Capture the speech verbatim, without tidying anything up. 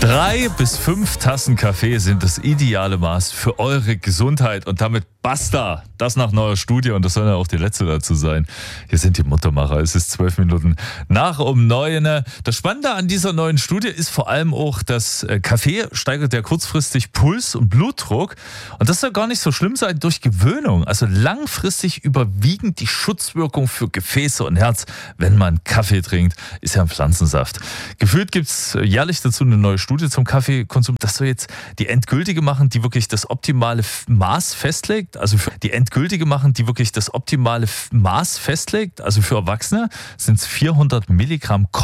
Drei bis fünf Tassen Kaffee sind das ideale Maß für eure Gesundheit und damit basta. Das nach neuer Studie und das soll ja auch die letzte dazu sein. Hier sind die Muttermacher. Es ist zwölf Minuten nach um neun. Das Spannende an dieser neuen Studie ist vor allem auch, dass Kaffee steigert ja kurzfristig Puls und Blutdruck und das soll gar nicht so schlimm sein durch Gewöhnung. Also langfristig überwiegend die Schutzwirkung für Gefäße und Herz, wenn man Kaffee trinkt, ist ja ein Pflanzensaft. Gefühlt gibt es jährlich dazu eine neue Studie zum Kaffeekonsum. Das soll jetzt die endgültige machen, die wirklich das optimale Maß festlegt. Also für die endgültige machen, die wirklich das optimale Maß festlegt. Also für Erwachsene sind es vierhundert Milligramm